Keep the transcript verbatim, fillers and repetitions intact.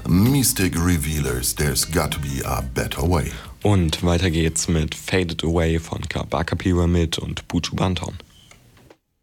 Mystic Revealers, There's Got to Be a Better Way. Und weiter geht's mit Faded Away von Kabaka Pyramid und Buju Banton.